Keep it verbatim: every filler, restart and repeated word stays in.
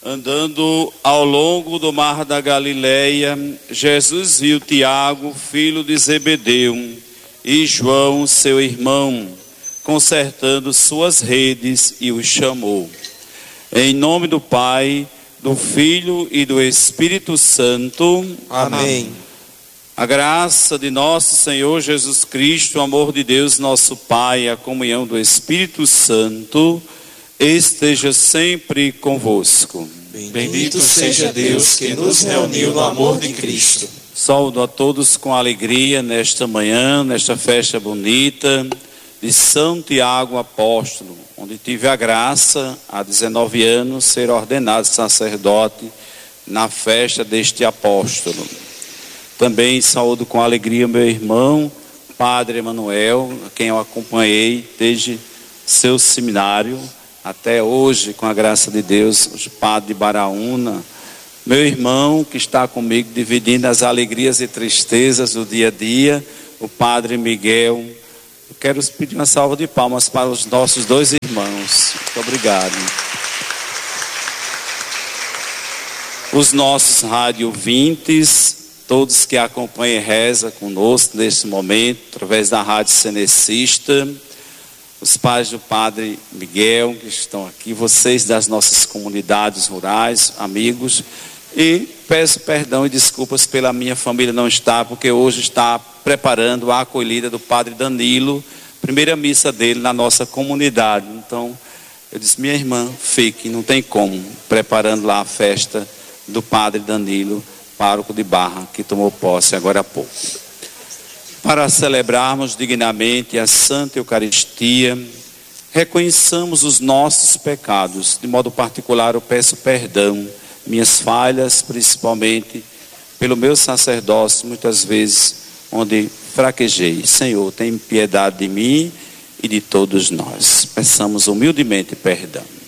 Andando ao longo do mar da Galileia, Jesus viu Tiago, filho de Zebedeu, e João, seu irmão, consertando suas redes, e os chamou. Em nome do Pai, do Filho e do Espírito Santo. Amém. A graça de nosso Senhor Jesus Cristo, o amor de Deus, nosso Pai, a comunhão do Espírito Santo, esteja sempre convosco. Bendito seja Deus que nos reuniu no amor de Cristo. Saúdo a todos com alegria nesta manhã, nesta festa bonita de São Tiago Apóstolo, onde tive a graça, há dezenove anos, ser ordenado sacerdote na festa deste apóstolo. Também saúdo com alegria meu irmão, Padre Emanuel, a quem eu acompanhei desde seu seminário até hoje, com a graça de Deus, o Padre de Baraúna, meu irmão que está comigo dividindo as alegrias e tristezas do dia a dia, o Padre Miguel. Eu quero pedir uma salva de palmas para os nossos dois irmãos. Muito obrigado. Os nossos rádio ouvintes, todos que acompanham e rezam conosco neste momento, através da Rádio Cenecista, os pais do Padre Miguel que estão aqui, vocês das nossas comunidades rurais, amigos, e peço perdão e desculpas pela minha família não estar, porque hoje está preparando a acolhida do Padre Danilo, primeira missa dele na nossa comunidade. Então, eu disse, minha irmã, fique, não tem como, preparando lá a festa do Padre Danilo, pároco de Barra, que tomou posse agora há pouco. Para celebrarmos dignamente a Santa Eucaristia, reconheçamos os nossos pecados. De modo particular, eu peço perdão, minhas falhas, principalmente pelo meu sacerdócio, muitas vezes, onde fraquejei. Senhor, tem piedade de mim e de todos nós. Peçamos humildemente perdão.